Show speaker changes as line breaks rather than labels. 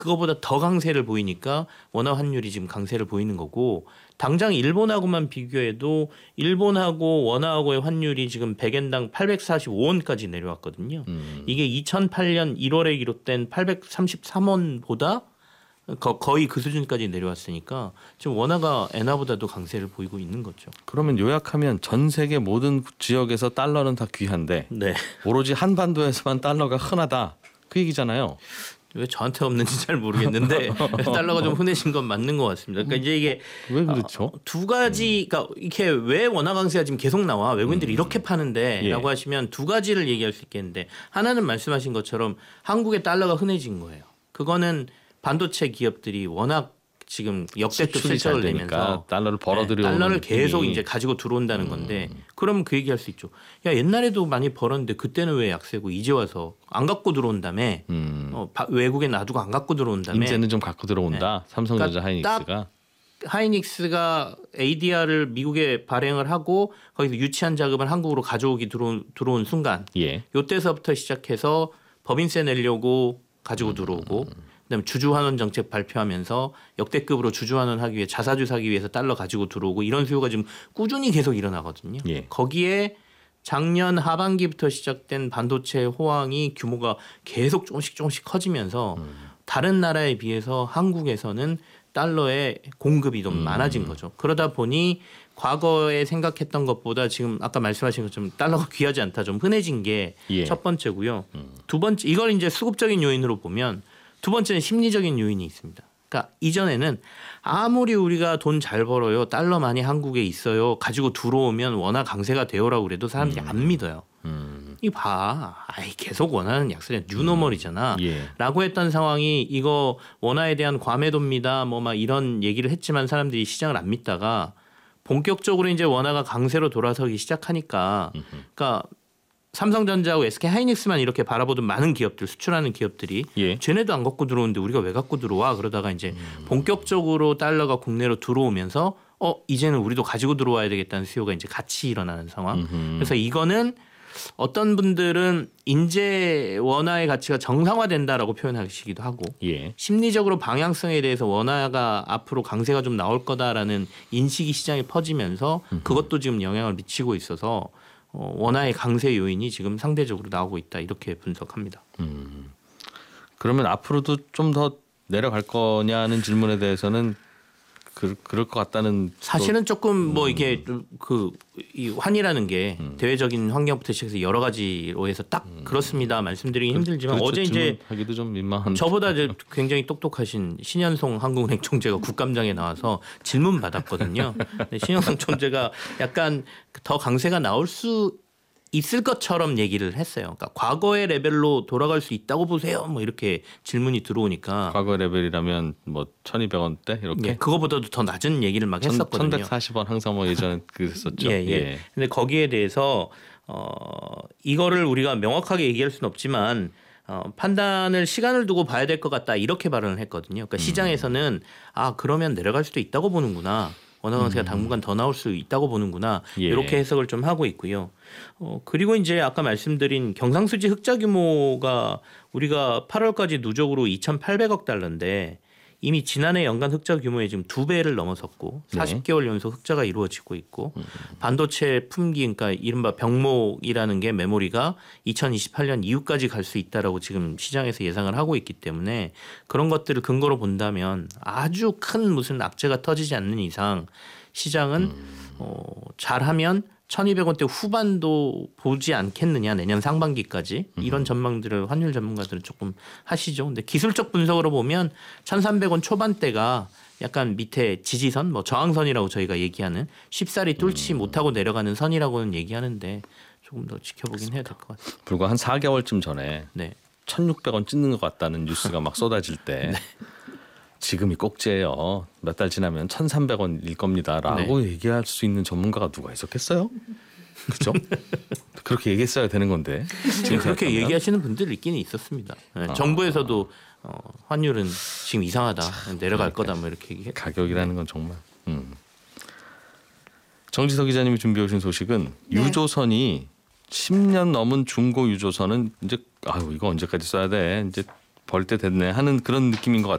그거보다 더 강세를 보이니까 원화 환율이 지금 강세를 보이는 거고 당장 일본하고만 비교해도 일본하고 원화하고의 환율이 지금 100엔당 845원까지 내려왔거든요. 이게 2008년 1월에 기록된 833원보다 거의 그 수준까지 내려왔으니까 지금 원화가 엔화보다도 강세를 보이고 있는 거죠.
그러면 요약하면 전 세계 모든 지역에서 달러는 다 귀한데
네.
오로지 한반도에서만 달러가 흔하다. 그 얘기잖아요.
왜 저한테 없는지 잘 모르겠는데 달러가 좀 흔해진 건 맞는 것 같습니다. 그러니까 이제 이게
왜 그렇죠?
두 가지, 그러니까 이렇게 왜 원화 강세가 지금 계속 나와 외국인들이 이렇게 파는데라고
예.
하시면 두 가지를 얘기할 수 있겠는데 하나는 말씀하신 것처럼 한국의 달러가 흔해진 거예요. 그거는 반도체 기업들이 워낙 지금 역대급
수출이 잘
실적을
되니까
내면서
달러를 벌어 들여오는
달러를 계속
힘이.
이제 가지고 들어온다는 건데 그러면 그 얘기할 수 있죠. 야 옛날에도 많이 벌었는데 그때는 왜 약세고 이제 와서 안 갖고 들어온다며 외국에 놔두고 안 갖고 들어온다며
이제는 좀 갖고 들어온다. 삼성전자
그러니까
하이닉스가.
하이닉스가 ADR을 미국에 발행을 하고 거기서 유치한 자금을 한국으로 가져오기 들어온 순간
예.
요때서부터 시작해서 법인세 내려고 가지고 들어오고 그다음에 주주환원 정책 발표하면서 역대급으로 주주환원 하기 위해 자사주 사기 위해서 달러 가지고 들어오고 이런 수요가 지금 꾸준히 계속 일어나거든요.
예.
거기에 작년 하반기부터 시작된 반도체 호황이 규모가 계속 조금씩 커지면서 다른 나라에 비해서 한국에서는 달러의 공급이 좀 많아진 거죠. 그러다 보니 과거에 생각했던 것보다 지금 아까 말씀하신 것처럼 달러가 귀하지 않다, 좀 흔해진 게 첫
예.
번째고요. 두 번째, 이걸 이제 수급적인 요인으로 보면 두 번째는 심리적인 요인이 있습니다. 그러니까 이전에는 아무리 우리가 돈 잘 벌어요, 달러 많이 한국에 있어요, 가지고 들어오면 원화 강세가 되어라고 그래도 사람들이 안 믿어요. 이 봐, 아이 계속 원하는 약세는 뉴노멀이잖아.
예.
라고 했던 상황이 이거 원화에 대한 과매도입니다. 뭐 막 이런 얘기를 했지만 사람들이 시장을 안 믿다가 본격적으로 이제 원화가 강세로 돌아서기 시작하니까, 그러니까 삼성전자하고 SK 하이닉스만 이렇게 바라보던 많은 기업들, 수출하는 기업들이
예.
쟤네도 안 갖고 들어오는데 우리가 왜 갖고 들어와? 그러다가 이제 본격적으로 달러가 국내로 들어오면서 이제는 우리도 가지고 들어와야 되겠다는 수요가 이제 같이 일어나는 상황. 그래서 이거는 어떤 분들은 인제 원화의 가치가 정상화된다라고 표현하시기도 하고
예.
심리적으로 방향성에 대해서 원화가 앞으로 강세가 좀 나올 거다라는 인식이 시장에 퍼지면서 그것도 지금 영향을 미치고 있어서 원화의 강세 요인이 지금 상대적으로 나오고 있다 이렇게 분석합니다.
그러면 앞으로도 좀 더 내려갈 거냐는 질문에 대해서는 그럴 것 같다는.
사실은 조금 뭐 이게 이 환이라는 게 대외적인 환경부터 시작해서 여러 가지로 해서 딱 그렇습니다 말씀드리기 힘들지만
그렇죠.
어제 이제
하기도 좀 민망한.
저보다 이제 굉장히 똑똑하신 신현송 한국은행 총재가 국감장에 나와서 질문 받았거든요. 근데 신현송 총재가 약간 더 강세가 나올 수 있을 것처럼 얘기를 했어요. 그러니까 과거의 레벨로 돌아갈 수 있다고 보세요. 뭐 이렇게 질문이 들어오니까
과거 레벨이라면 뭐 1,200원대 이렇게.
예, 그거보다도 더 낮은 얘기를 막 했었거든요.
1,140원 항상 뭐 예전에 그랬었죠.
예. 근데 거기에 대해서 이거를 우리가 명확하게 얘기할 수는 없지만 판단을 시간을 두고 봐야 될 것 같다 이렇게 발언을 했거든요. 그러니까 시장에서는 그러면 내려갈 수도 있다고 보는구나. 원화 강세가 당분간 더 나올 수 있다고 보는구나.
예.
이렇게 해석을 좀 하고 있고요. 그리고 이제 아까 말씀드린 경상수지 흑자 규모가 우리가 8월까지 누적으로 2,800억 달러인데 이미 지난해 연간 흑자 규모의 지금 2배를 넘어섰고 40개월 연속 흑자가 이루어지고 있고 반도체 품귀, 그러니까 이른바 병목이라는 게 메모리가 2028년 이후까지 갈 수 있다라고 지금 시장에서 예상을 하고 있기 때문에 그런 것들을 근거로 본다면 아주 큰 무슨 악재가 터지지 않는 이상 시장은 잘하면 1,200원대 후반도 보지 않겠느냐, 내년 상반기까지. 이런 전망들을 환율 전문가들은 조금 하시죠. 근데 기술적 분석으로 보면 1,300원 초반대가 약간 밑에 지지선, 뭐 저항선이라고 저희가 얘기하는 쉽사리 뚫지 못하고 내려가는 선이라고는 얘기하는데 조금 더 지켜보긴 해야 될 것 같습니다.
불과 한 4개월쯤 전에
네.
1,600원 찍는 것 같다는 뉴스가 막 쏟아질 때 지금이 꼭지예요. 몇 달 지나면 1,300원일 겁니다라고 얘기할 수 있는 전문가가 누가 있었겠어요? 그렇죠? 그렇게 얘기했어야 되는 건데
지금 그렇게 얘기하시는 분들 있기는 있었습니다. 네, 정부에서도 환율은 지금 이상하다, 내려갈 거다 뭐 이렇게 얘기해.
가격이라는 건 정말. 정지석 기자님이 준비해 오신 소식은 유조선이 10년 넘은 중고 유조선은 이제 이거 언제까지 써야 돼? 이제 벌 때 됐네 하는 그런 느낌인 것